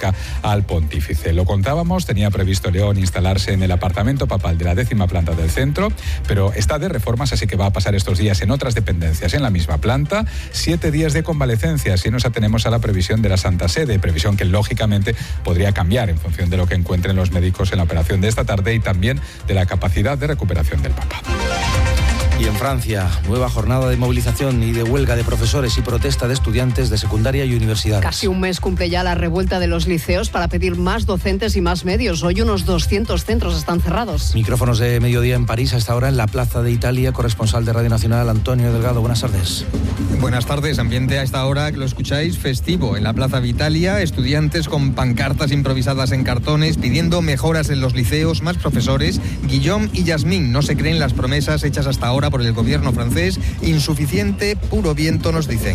al pontífice. Lo contábamos, tenía previsto León instalarse en el apartamento papal de la 10ª planta del centro, pero está de reformas, así que va a pasar estos días en otras dependencias en la misma planta. 7 días de convalecencia, si nos atenemos a la previsión de la Santa Sede, previsión que lógicamente podría cambiar en función de lo que encuentren los médicos en la operación de esta tarde y también de la capacidad de recuperación del Papa. Y en Francia, nueva jornada de movilización y de huelga de profesores y protesta de estudiantes de secundaria y universidades. Casi un mes cumple ya la revuelta de los liceos para pedir más docentes y más medios. Hoy unos 200 centros están cerrados. Micrófonos de mediodía en París, a esta hora en la Plaza de Italia. Corresponsal de Radio Nacional, Antonio Delgado. Buenas tardes. Buenas tardes. Ambiente a esta hora que lo escucháis festivo en la Plaza de Italia. Estudiantes con pancartas improvisadas en cartones pidiendo mejoras en los liceos, más profesores. Guillaume y Yasmín no se creen las promesas hechas hasta ahora por el gobierno francés. Insuficiente, puro viento, nos dicen.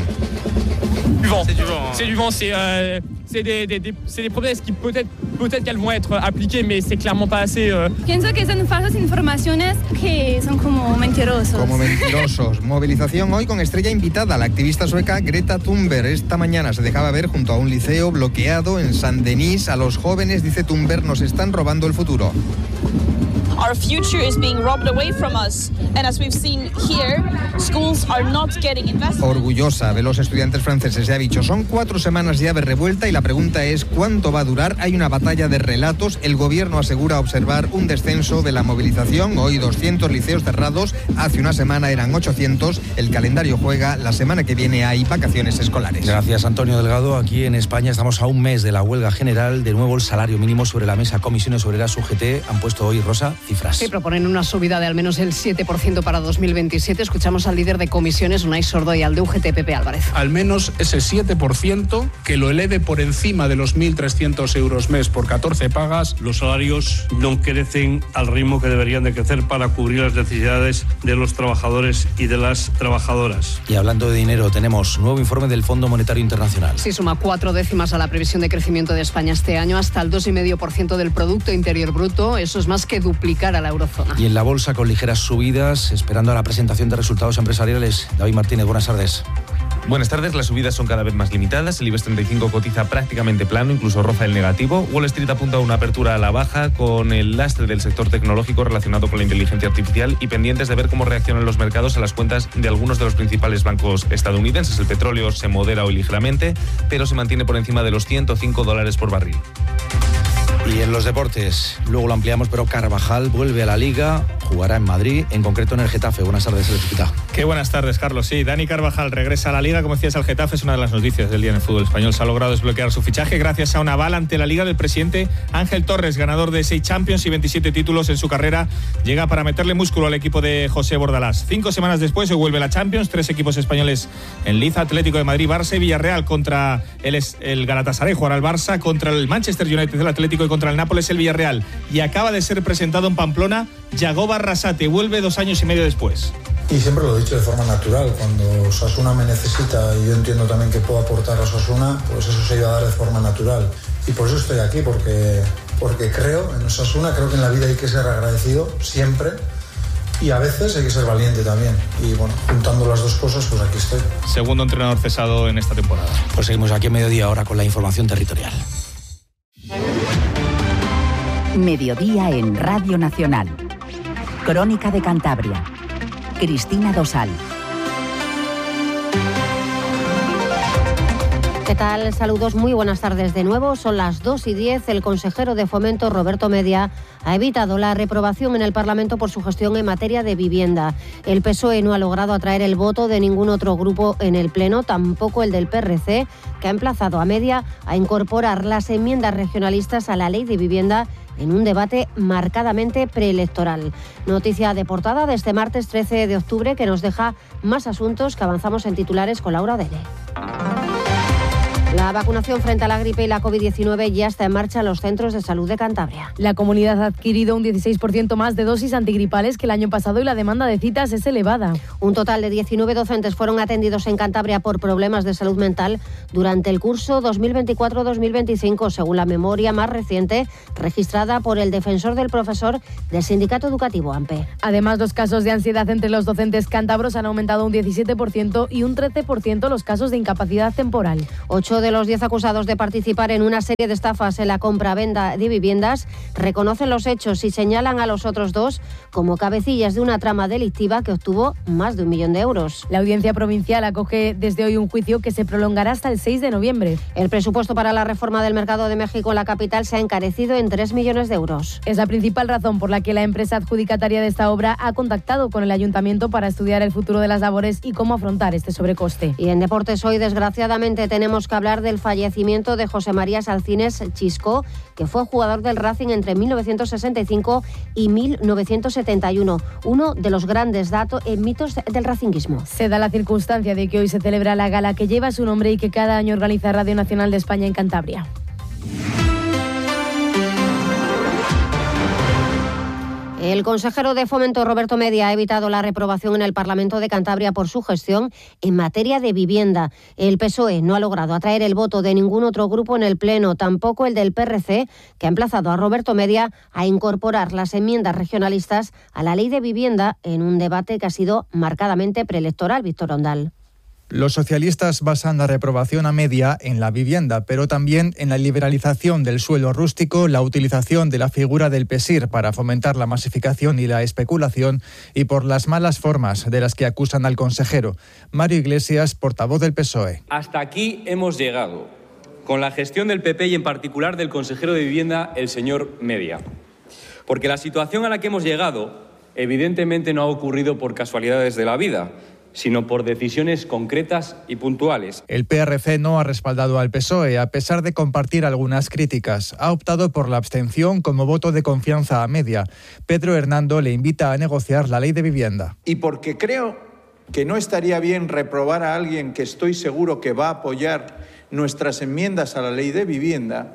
C'est du vent, c'est des promesses qui peut-être qu'elles vont être appliquées, mais c'est clairement pas assez. Pienso que son falsas informaciones que son como mentirosos. Como mentirosos. Movilización hoy con estrella invitada, la activista sueca Greta Thunberg. Esta mañana se dejaba ver junto a un liceo bloqueado en Saint-Denis. A los jóvenes, dice Thunberg, nos están robando el futuro. Our future is being robbed away from us, and as we've seen here, schools are not getting invested. Orgullosa de los estudiantes franceses, ya ha dicho, son 4 semanas ya de revuelta y la pregunta es ¿cuánto va a durar? Hay una batalla de relatos, el gobierno asegura observar un descenso de la movilización, hoy 200 liceos cerrados, hace una semana eran 800, el calendario juega, la semana que viene hay vacaciones escolares. Gracias, Antonio Delgado. Aquí en España estamos a un mes de la huelga general, de nuevo el salario mínimo sobre la mesa. Comisiones Obreras UGT han puesto hoy, Rosa, cifras. Sí, proponen una subida de al menos el 7% para 2027. Escuchamos al líder de comisiones, Unai Sordo, y al de UGT, Pepe Álvarez. Al menos ese 7% que lo eleve por encima de los 1.300 euros mes por 14 pagas. Los salarios no crecen al ritmo que deberían de crecer para cubrir las necesidades de los trabajadores y de las trabajadoras. Y hablando de dinero, tenemos nuevo informe del Fondo Monetario Internacional. Sí, suma 4 décimas a la previsión de crecimiento de España este año, hasta el 2,5% del Producto Interior Bruto. Eso es más que duplicar a la eurozona. Y en la bolsa con ligeras subidas, esperando a la presentación de resultados empresariales. David Martínez, buenas tardes. Buenas tardes, las subidas son cada vez más limitadas, el IBEX 35 cotiza prácticamente plano, incluso roza el negativo. Wall Street apunta a una apertura a la baja con el lastre del sector tecnológico relacionado con la inteligencia artificial y pendientes de ver cómo reaccionan los mercados a las cuentas de algunos de los principales bancos estadounidenses. El petróleo se modera hoy ligeramente, pero se mantiene por encima de los $105 por barril. Y en los deportes, luego lo ampliamos, pero Carvajal vuelve a la Liga, jugará en Madrid, en concreto en el Getafe. Buenas tardes, Electricita. Qué buenas tardes, Carlos. Sí, Dani Carvajal regresa a la Liga, como decías, al Getafe. Es una de las noticias del día en el fútbol español. Se ha logrado desbloquear su fichaje gracias a un aval ante la Liga del presidente Ángel Torres, ganador de 6 Champions y 27 títulos en su carrera. Llega para meterle músculo al equipo de José Bordalás. 5 semanas después se vuelve la Champions, 3 equipos españoles en liza: Atlético de Madrid, Barça y Villarreal. Contra el Galatasaray jugará el Barça, contra el Manchester United el Atlético y contra el Nápoles el Villarreal. Y acaba de ser presentado en Pamplona Yagoba Arrasate, vuelve 2 años y medio después. Y siempre lo he dicho de forma natural, cuando Osasuna me necesita y yo entiendo también que puedo aportar a Osasuna, pues eso se iba a dar de forma natural. Y por eso estoy aquí, porque creo en Osasuna, creo que en la vida hay que ser agradecido siempre y a veces hay que ser valiente también. Y bueno, juntando las dos cosas, pues aquí estoy. Segundo entrenador cesado en esta temporada. Pues seguimos aquí a mediodía ahora con la información territorial. Mediodía en Radio Nacional. Crónica de Cantabria. Cristina Dosal. ¿Qué tal? Saludos, muy buenas tardes de nuevo. Son las 2:10. El consejero de Fomento, Roberto Media, ha evitado la reprobación en el Parlamento por su gestión en materia de vivienda. El PSOE no ha logrado atraer el voto de ningún otro grupo en el Pleno, tampoco el del PRC, que ha emplazado a Media a incorporar las enmiendas regionalistas a la Ley de Vivienda en un debate marcadamente preelectoral. Noticia de portada de este martes 13 de octubre que nos deja más asuntos que avanzamos en titulares con Laura Odele. La vacunación frente a la gripe y la COVID-19 ya está en marcha en los centros de salud de Cantabria. La comunidad ha adquirido un 16% más de dosis antigripales que el año pasado y la demanda de citas es elevada. Un total de 19 docentes fueron atendidos en Cantabria por problemas de salud mental durante el curso 2024-2025, según la memoria más reciente registrada por el defensor del profesor del Sindicato Educativo AMPE. Además, los casos de ansiedad entre los docentes cántabros han aumentado un 17% y un 13% los casos de incapacidad temporal. 8 de los 10 acusados de participar en una serie de estafas en la compra-venta de viviendas reconocen los hechos y señalan a los otros 2 como cabecillas de una trama delictiva que obtuvo más de 1 millón de euros. La Audiencia Provincial acoge desde hoy un juicio que se prolongará hasta el 6 de noviembre. El presupuesto para la reforma del mercado de México en la capital se ha encarecido en 3 millones de euros. Es la principal razón por la que la empresa adjudicataria de esta obra ha contactado con el ayuntamiento para estudiar el futuro de las labores y cómo afrontar este sobrecoste. Y en deportes hoy, desgraciadamente, tenemos que hablar del fallecimiento de José María Salcines Chisco, que fue jugador del Racing entre 1965 y 1971, uno de los grandes mitos del racinguismo. Se da la circunstancia de que hoy se celebra la gala que lleva su nombre y que cada año organiza Radio Nacional de España en Cantabria. El consejero de Fomento, Roberto Media, ha evitado la reprobación en el Parlamento de Cantabria por su gestión en materia de vivienda. El PSOE no ha logrado atraer el voto de ningún otro grupo en el Pleno, tampoco el del PRC, que ha emplazado a Roberto Media a incorporar las enmiendas regionalistas a la Ley de Vivienda en un debate que ha sido marcadamente preelectoral. Víctor Ondal. Los socialistas basan la reprobación a Media en la vivienda, pero también en la liberalización del suelo rústico, la utilización de la figura del PESIR para fomentar la masificación y la especulación y por las malas formas de las que acusan al consejero. Mario Iglesias, portavoz del PSOE. Hasta aquí hemos llegado, con la gestión del PP y en particular del consejero de Vivienda, el señor Media. Porque la situación a la que hemos llegado evidentemente no ha ocurrido por casualidades de la vida, sino por decisiones concretas y puntuales. El PRC no ha respaldado al PSOE, a pesar de compartir algunas críticas. Ha optado por la abstención como voto de confianza a Media. Pedro Hernando le invita a negociar la ley de vivienda. Y porque creo que no estaría bien reprobar a alguien que estoy seguro que va a apoyar nuestras enmiendas a la ley de vivienda,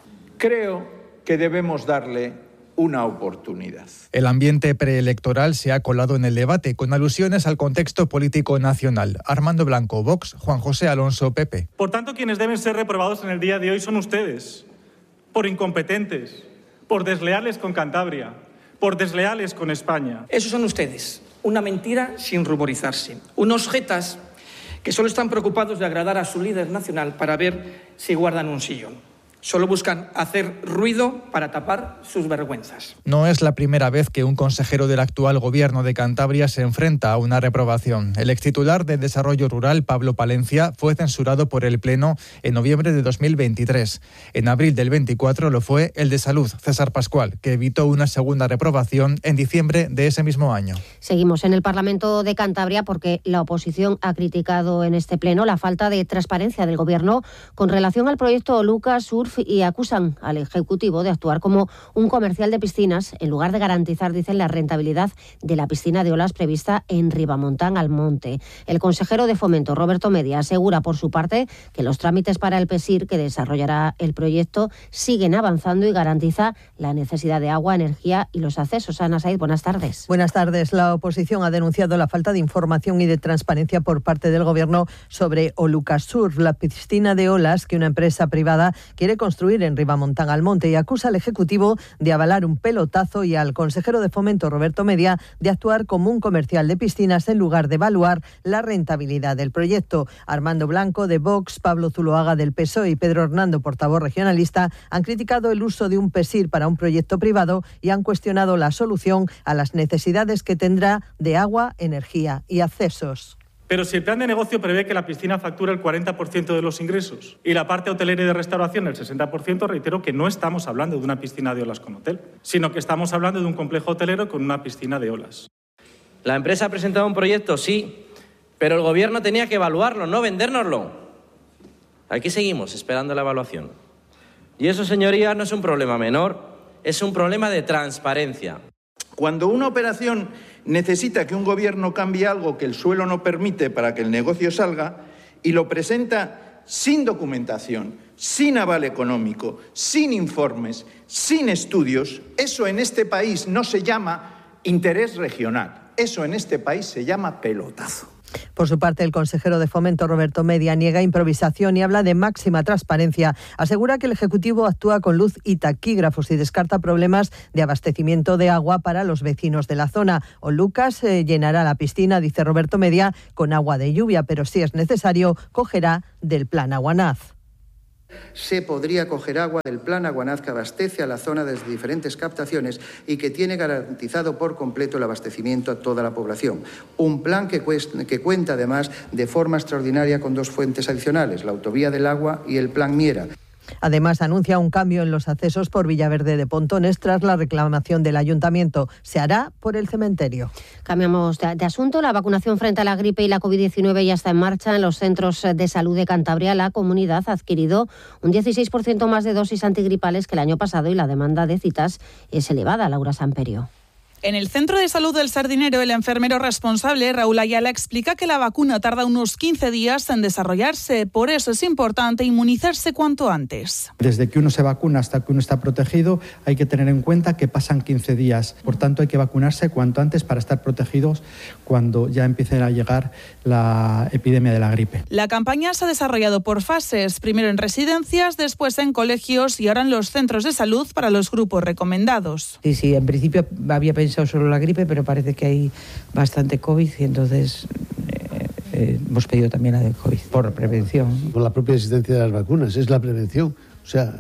creo que debemos darle una oportunidad. El ambiente preelectoral se ha colado en el debate con alusiones al contexto político nacional. Armando Blanco, Vox, Juan José Alonso, PP. Por tanto, quienes deben ser reprobados en el día de hoy son ustedes, por incompetentes, por desleales con Cantabria, por desleales con España. Esos son ustedes, una mentira sin ruborizarse, unos jetas que solo están preocupados de agradar a su líder nacional para ver si guardan un sillón. Solo buscan hacer ruido para tapar sus vergüenzas. No es la primera vez que un consejero del actual gobierno de Cantabria se enfrenta a una reprobación. El extitular de Desarrollo Rural, Pablo Palencia, fue censurado por el Pleno en noviembre de 2023. En abril del 24 lo fue el de Salud, César Pascual, que evitó una segunda reprobación en diciembre de ese mismo año. Seguimos en el Parlamento de Cantabria porque la oposición ha criticado en este Pleno la falta de transparencia del Gobierno con relación al proyecto Oluca Surf y acusan al Ejecutivo de actuar como un comercial de piscinas en lugar de garantizar, dicen, la rentabilidad de la piscina de olas prevista en Ribamontán al Monte. El consejero de Fomento, Roberto Media, asegura por su parte que los trámites para el PESIR que desarrollará el proyecto siguen avanzando y garantiza la necesidad de agua, energía y los accesos. Ana Said, buenas tardes. Buenas tardes. La oposición ha denunciado la falta de información y de transparencia por parte del Gobierno sobre Oluca Surf, la piscina de olas que una empresa privada quiere construir en Ribamontán al Monte, y acusa al Ejecutivo de avalar un pelotazo y al consejero de Fomento, Roberto Media, de actuar como un comercial de piscinas en lugar de evaluar la rentabilidad del proyecto. Armando Blanco, de Vox, Pablo Zuloaga, del PSOE, y Pedro Hernando, portavoz regionalista, han criticado el uso de un PESIR para un proyecto privado y han cuestionado la solución a las necesidades que tendrá de agua, energía y accesos. Pero si el plan de negocio prevé que la piscina factura el 40% de los ingresos y la parte hotelera y de restauración el 60%, reitero que no estamos hablando de una piscina de olas con hotel, sino que estamos hablando de un complejo hotelero con una piscina de olas. La empresa ha presentado un proyecto, sí, pero el Gobierno tenía que evaluarlo, no vendérnoslo. Aquí seguimos esperando la evaluación. Y eso, señorías, no es un problema menor, es un problema de transparencia. Cuando una operación necesita que un gobierno cambie algo que el suelo no permite para que el negocio salga y lo presenta sin documentación, sin aval económico, sin informes, sin estudios, eso en este país no se llama interés regional, eso en este país se llama pelotazo. Por su parte, el consejero de Fomento, Roberto Media, niega improvisación y habla de máxima transparencia. Asegura que el Ejecutivo actúa con luz y taquígrafos y descarta problemas de abastecimiento de agua para los vecinos de la zona. Olucas llenará la piscina, dice Roberto Media, con agua de lluvia, pero si es necesario, cogerá del plan Aguanaz. se podría coger agua del plan Aguanaz que abastece a la zona desde diferentes captaciones y que tiene garantizado por completo el abastecimiento a toda la población. Un plan que cuenta además de forma extraordinaria con 2 fuentes adicionales, la autovía del agua y el plan Miera. Además, anuncia un cambio en los accesos por Villaverde de Pontones tras la reclamación del ayuntamiento. Se hará por el cementerio. Cambiamos de asunto. La vacunación frente a la gripe y la COVID-19 ya está en marcha en los centros de salud de Cantabria. La comunidad ha adquirido un 16% más de dosis antigripales que el año pasado y la demanda de citas es elevada. Laura Samperio. En el Centro de Salud del Sardinero, el enfermero responsable, Raúl Ayala, explica que la vacuna tarda unos 15 días en desarrollarse. Por eso es importante inmunizarse cuanto antes. Desde que uno se vacuna hasta que uno está protegido, hay que tener en cuenta que pasan 15 días. Por tanto, hay que vacunarse cuanto antes para estar protegidos cuando ya empiece a llegar la epidemia de la gripe. La campaña se ha desarrollado por fases, primero en residencias, después en colegios y ahora en los centros de salud para los grupos recomendados. Sí, en principio había pensado solo la gripe, pero parece que hay bastante COVID y entonces hemos pedido también la de COVID por prevención. Por la propia existencia de las vacunas, es la prevención. O sea,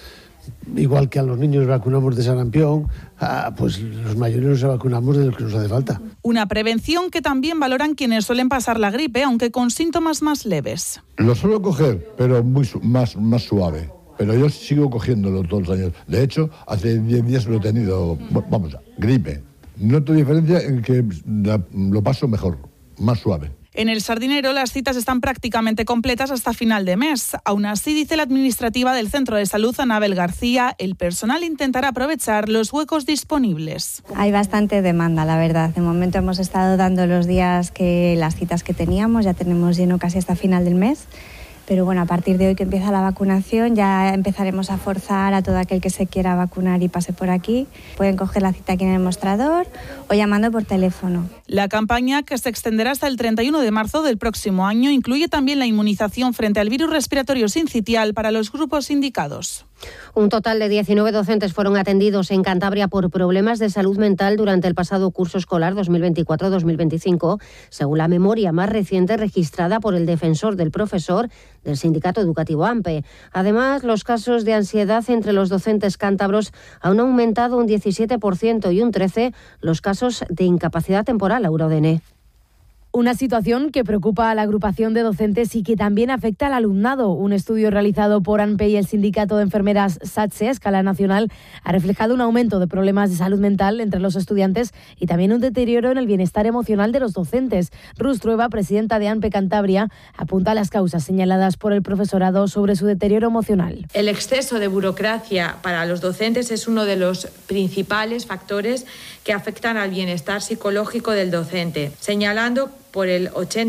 igual que a los niños vacunamos de sarampión, pues los mayores nos vacunamos de lo que nos hace falta. Una prevención que también valoran quienes suelen pasar la gripe, aunque con síntomas más leves. Lo suelo coger, pero más suave. Pero yo sigo cogiéndolo todos los años. De hecho, hace 10 días lo he tenido, gripe. Noto diferencia en que lo paso mejor, más suave. En el Sardinero las citas están prácticamente completas hasta final de mes. Aún así, dice la administrativa del Centro de Salud, Anabel García, el personal intentará aprovechar los huecos disponibles. Hay bastante demanda, la verdad. De momento hemos estado dando los días que las citas que teníamos, ya tenemos lleno casi hasta final del mes. Pero bueno, a partir de hoy que empieza la vacunación ya empezaremos a forzar a todo aquel que se quiera vacunar y pase por aquí. Pueden coger la cita aquí en el mostrador o llamando por teléfono. La campaña, que se extenderá hasta el 31 de marzo del próximo año, incluye también la inmunización frente al virus respiratorio sincitial para los grupos indicados. Un total de 19 docentes fueron atendidos en Cantabria por problemas de salud mental durante el pasado curso escolar 2024-2025, según la memoria más reciente registrada por el defensor del profesor del sindicato educativo AMPE. Además, los casos de ansiedad entre los docentes cántabros han aumentado un 17% y un 13% los casos de incapacidad temporal, Aurodene. Una situación que preocupa a la agrupación de docentes y que también afecta al alumnado. Un estudio realizado por ANPE y el Sindicato de Enfermeras SATSE a escala nacional ha reflejado un aumento de problemas de salud mental entre los estudiantes y también un deterioro en el bienestar emocional de los docentes. Rus Trueba, presidenta de ANPE Cantabria, apunta a las causas señaladas por el profesorado sobre su deterioro emocional. El exceso de burocracia para los docentes es uno de los principales factores que afectan al bienestar psicológico del docente, señalando por el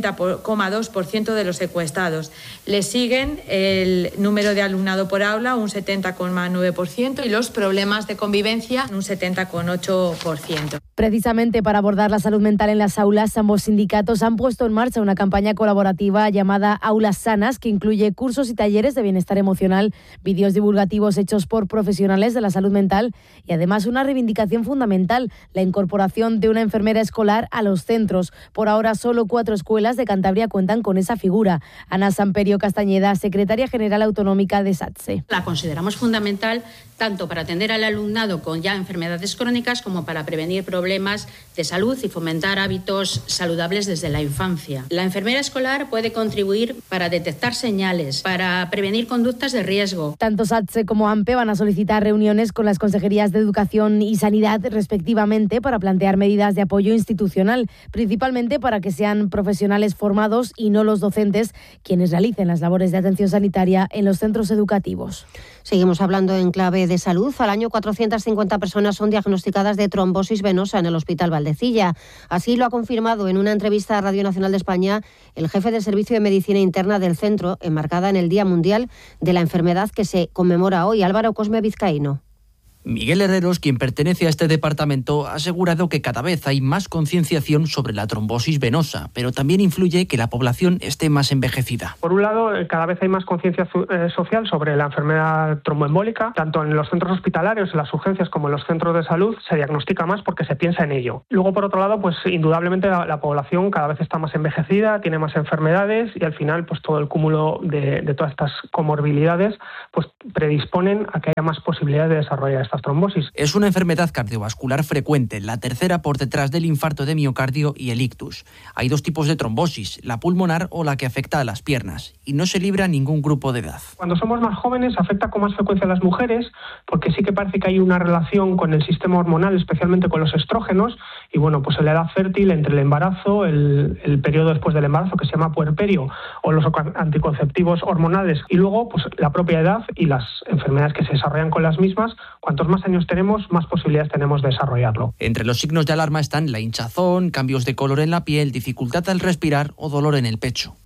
80,2% de los encuestados. Le siguen el número de alumnado por aula, un 70,9%, y los problemas de convivencia, un 70,8%. Precisamente para abordar la salud mental en las aulas, ambos sindicatos han puesto en marcha una campaña colaborativa llamada Aulas Sanas, que incluye cursos y talleres de bienestar emocional, vídeos divulgativos hechos por profesionales de la salud mental y además una reivindicación fundamental, la incorporación de una enfermera escolar a los centros. Por ahora solo 4 escuelas de Cantabria cuentan con esa figura. Ana Samperio Castañeda, secretaria general autonómica de SATSE. La consideramos fundamental tanto para atender al alumnado con ya enfermedades crónicas como para prevenir problemas de salud y fomentar hábitos saludables desde la infancia. La enfermera escolar puede contribuir para detectar señales, para prevenir conductas de riesgo. Tanto SATSE como AMPE van a solicitar reuniones con las consejerías de Educación y Sanidad respectivamente para plantear medidas de apoyo institucional, principalmente para que sean profesionales formados y no los docentes quienes realicen las labores de atención sanitaria en los centros educativos. Seguimos hablando en clave de salud. Al año 450 personas son diagnosticadas de trombosis venosa en el Hospital Valdecilla. Así lo ha confirmado en una entrevista a Radio Nacional de España el jefe del Servicio de Medicina Interna del centro, enmarcada en el Día Mundial de la Enfermedad que se conmemora hoy. Álvaro Cosme Vizcaíno. Miguel Herreros, quien pertenece a este departamento, ha asegurado que cada vez hay más concienciación sobre la trombosis venosa, pero también influye que la población esté más envejecida. Por un lado, cada vez hay más conciencia social sobre la enfermedad tromboembólica. Tanto en los centros hospitalarios, en las urgencias, como en los centros de salud, se diagnostica más porque se piensa en ello. Luego, por otro lado, pues indudablemente la población cada vez está más envejecida, tiene más enfermedades y al final, pues todo el cúmulo de todas estas comorbilidades pues predisponen a que haya más posibilidades de desarrollar estas trombosis. Es una enfermedad cardiovascular frecuente, la tercera por detrás del infarto de miocardio y el ictus. Hay dos tipos de trombosis, la pulmonar o la que afecta a las piernas, y no se libra ningún grupo de edad. Cuando somos más jóvenes afecta con más frecuencia a las mujeres, porque sí que parece que hay una relación con el sistema hormonal, especialmente con los estrógenos, y bueno, pues en la edad fértil, entre el embarazo, el periodo después del embarazo, que se llama puerperio, o los anticonceptivos hormonales, y luego pues la propia edad y las enfermedades que se desarrollan con las mismas. Cuantos más años tenemos, más posibilidades tenemos de desarrollarlo. Entre los signos de alarma están la hinchazón, cambios de color en la piel, dificultad al respirar o dolor en el pecho.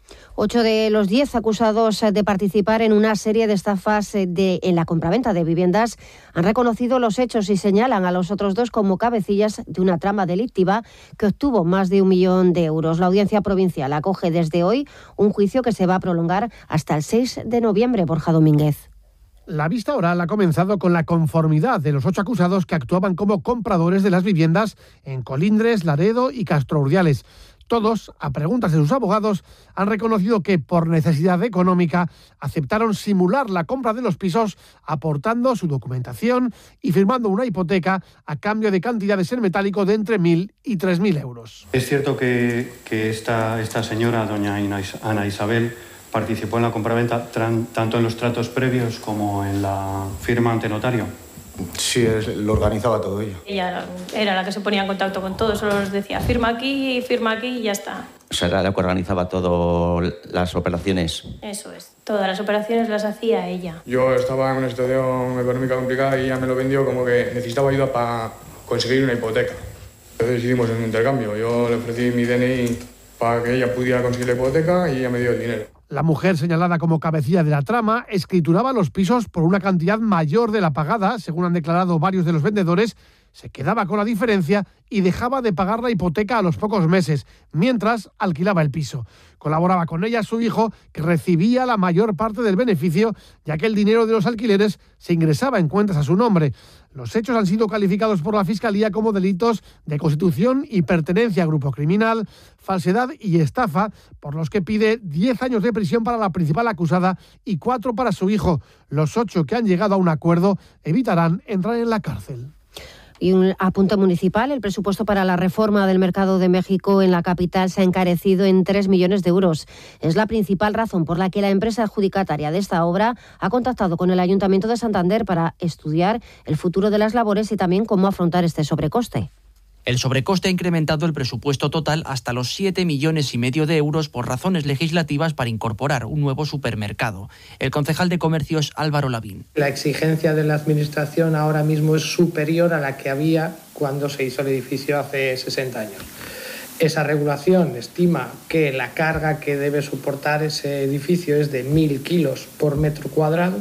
8 de los 10 acusados de participar en una serie de estafas en la compraventa de viviendas han reconocido los hechos y señalan a los otros 2 como cabecillas de una trama delictiva que obtuvo más de 1 millón de euros. La Audiencia Provincial acoge desde hoy un juicio que se va a prolongar hasta el 6 de noviembre. Borja Domínguez. La vista oral ha comenzado con la conformidad de los 8 acusados que actuaban como compradores de las viviendas en Colindres, Laredo y Castro Urdiales. Todos, a preguntas de sus abogados, han reconocido que por necesidad económica aceptaron simular la compra de los pisos aportando su documentación y firmando una hipoteca a cambio de cantidades en metálico de entre 1.000 y 3.000 euros. Es cierto que esta señora, doña Ana Isabel, participó en la compraventa tanto en los tratos previos como en la firma ante notario. Sí, lo organizaba todo ella. Ella era la que se ponía en contacto con todos, solo nos decía firma aquí y ya está. O sea, era la que organizaba todas las operaciones. Eso es, todas las operaciones las hacía ella. Yo estaba en una situación económica complicada y ella me lo vendió como que necesitaba ayuda para conseguir una hipoteca. Entonces hicimos un intercambio, yo le ofrecí mi DNI para que ella pudiera conseguir la hipoteca y ella me dio el dinero. La mujer señalada como cabecilla de la trama escrituraba los pisos por una cantidad mayor de la pagada, según han declarado varios de los vendedores, se quedaba con la diferencia y dejaba de pagar la hipoteca a los pocos meses, mientras alquilaba el piso. Colaboraba con ella su hijo, que recibía la mayor parte del beneficio, ya que el dinero de los alquileres se ingresaba en cuentas a su nombre. Los hechos han sido calificados por la Fiscalía como delitos de constitución y pertenencia a grupo criminal, falsedad y estafa, por los que pide 10 años de prisión para la principal acusada y 4 para su hijo. Los 8 que han llegado a un acuerdo evitarán entrar en la cárcel. Y un apunte municipal, el presupuesto para la reforma del mercado de México en la capital se ha encarecido en 3 millones de euros. Es la principal razón por la que la empresa adjudicataria de esta obra ha contactado con el Ayuntamiento de Santander para estudiar el futuro de las labores y también cómo afrontar este sobrecoste. El sobrecoste ha incrementado el presupuesto total hasta los 7,5 millones de euros por razones legislativas para incorporar un nuevo supermercado. El concejal de Comercio es Álvaro Lavín. La exigencia de la Administración ahora mismo es superior a la que había cuando se hizo el edificio hace 60 años. Esa regulación estima que la carga que debe soportar ese edificio es de 1.000 kilos por metro cuadrado.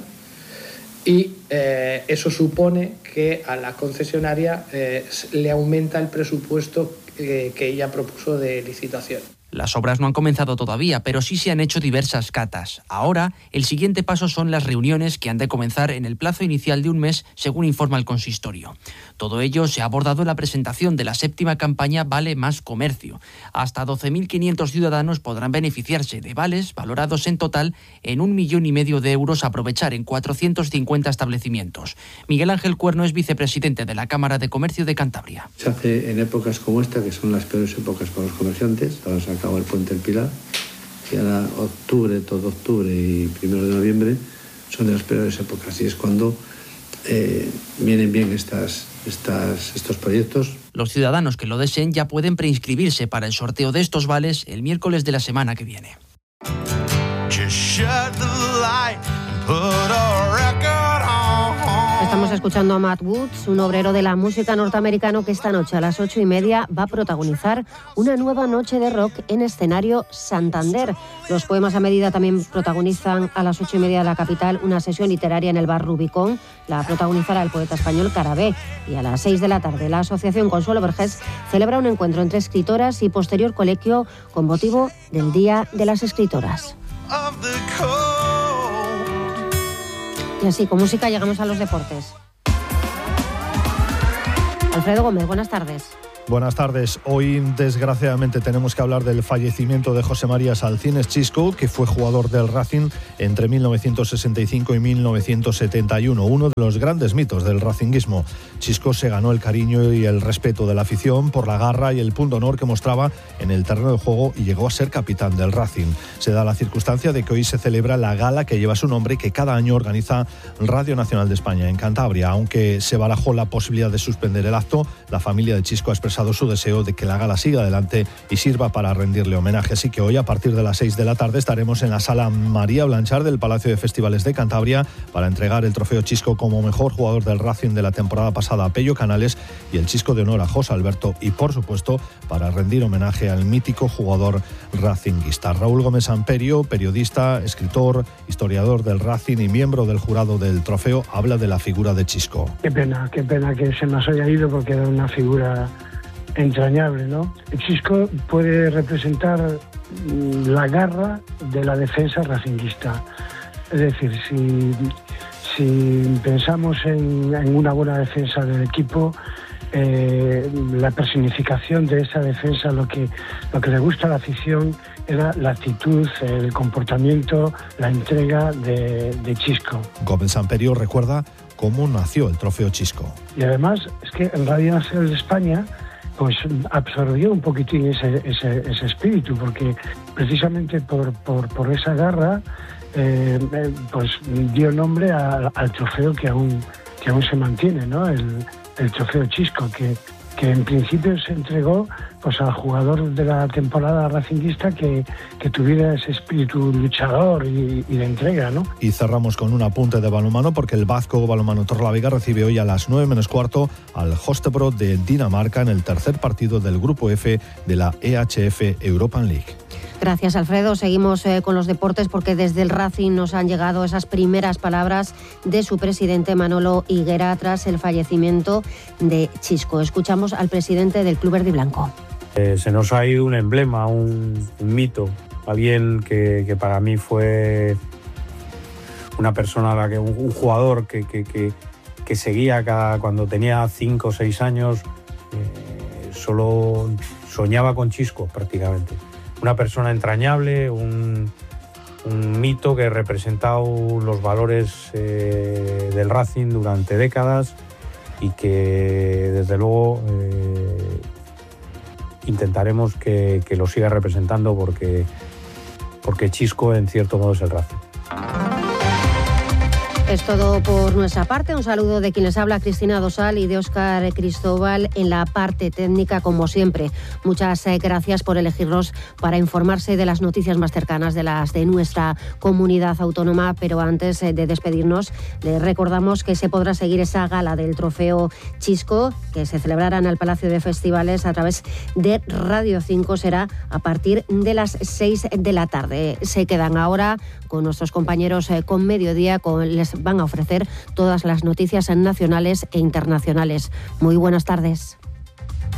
Y eso supone que a la concesionaria le aumenta el presupuesto que ella propuso de licitación. Las obras no han comenzado todavía, pero sí se han hecho diversas catas. Ahora, el siguiente paso son las reuniones que han de comenzar en el plazo inicial de un mes, según informa el consistorio. Todo ello se ha abordado en la presentación de la 7ª campaña Vale Más Comercio. Hasta 12.500 ciudadanos podrán beneficiarse de vales valorados en total en 1,5 millones de euros a aprovechar en 450 establecimientos. Miguel Ángel Cuerno es vicepresidente de la Cámara de Comercio de Cantabria. Se hace en épocas como esta, que son las peores épocas para los comerciantes. Ahora se acaba el Puente del Pilar y ahora todo octubre y 1 de noviembre son de las peores épocas y es cuando vienen bien estos proyectos. Los ciudadanos que lo deseen ya pueden preinscribirse para el sorteo de estos vales el miércoles de la semana que viene. Estamos escuchando a Matt Woods, un obrero de la música norteamericano que esta noche a las 8:30 va a protagonizar una nueva noche de rock en escenario Santander. Los Poemas a Medida también protagonizan a las 8:30 de la capital una sesión literaria en el bar Rubicón. La protagonizará el poeta español Carabé. Y a las 6 de la tarde la Asociación Consuelo Vergés celebra un encuentro entre escritoras y posterior coloquio con motivo del Día de las Escritoras. Y así, con música, llegamos a los deportes. Alfredo Gómez, buenas tardes. Buenas tardes. Hoy, desgraciadamente, tenemos que hablar del fallecimiento de José María Salcines Chisco, que fue jugador del Racing entre 1965 y 1971, uno de los grandes mitos del racinguismo. Chisco se ganó el cariño y el respeto de la afición por la garra y el punto honor que mostraba en el terreno de juego y llegó a ser capitán del Racing. Se da la circunstancia de que hoy se celebra la gala que lleva su nombre y que cada año organiza Radio Nacional de España en Cantabria. Aunque se barajó la posibilidad de suspender el acto, la familia de Chisco ha expresado su deseo de que la gala siga adelante y sirva para rendirle homenaje. Así que hoy, a partir de las 6 de la tarde, estaremos en la Sala María Blanchard del Palacio de Festivales de Cantabria para entregar el trofeo Chisco como mejor jugador del Racing de la temporada pasada a Pello Canales y el Chisco de honor a José Alberto y, por supuesto, para rendir homenaje al mítico jugador racinguista. Raúl Gómez Amperio, periodista, escritor, historiador del Racing y miembro del jurado del trofeo, habla de la figura de Chisco. Qué pena que se nos haya ido, porque era una figura entrañable, ¿no? El Chisco puede representar la garra de la defensa racinguista. Es decir, si pensamos en una buena defensa del equipo, la personificación de esa defensa, lo que le gusta a la afición era la actitud, el comportamiento, la entrega de Chisco. Gómez Amperio recuerda cómo nació el trofeo Chisco. Y además es que en Radio Nacional de España pues absorbió un poquitín ese espíritu, porque precisamente por esa garra pues dio nombre al trofeo que aún se mantiene, ¿no? El trofeo Chisco, que en principio se entregó pues al jugador de la temporada racinguista que tuviera ese espíritu luchador y de entrega, ¿no? Y cerramos con un apunte de balonmano, porque el Vasco Balonmano Torrelavega recibe hoy a las 9 menos cuarto al Holstebro de Dinamarca en el tercer partido del Grupo F de la EHF European League. Gracias, Alfredo. Seguimos con los deportes, porque desde el Racing nos han llegado esas primeras palabras de su presidente Manolo Higuera tras el fallecimiento de Chisco. Escuchamos al presidente del Club Verde y Blanco. Se nos ha ido un emblema, un mito, alguien que para mí fue una persona, un jugador que seguía cuando tenía 5 o 6 años, solo soñaba con Chisco prácticamente. Una persona entrañable, un mito que ha representado los valores del Racing durante décadas y que desde luego intentaremos que lo siga representando, porque Chisco en cierto modo es el Racing. Es todo por nuestra parte. Un saludo de quien les habla, Cristina Dosal, y de Óscar Cristóbal en la parte técnica, como siempre. Muchas gracias por elegirnos para informarse de las noticias más cercanas de las de nuestra comunidad autónoma. Pero antes de despedirnos, les recordamos que se podrá seguir esa gala del trofeo Chisco, que se celebrará en el Palacio de Festivales a través de Radio 5. Será a partir de las 6 de la tarde. Se quedan ahora con nuestros compañeros con Mediodía, les van a ofrecer todas las noticias nacionales e internacionales. Muy buenas tardes.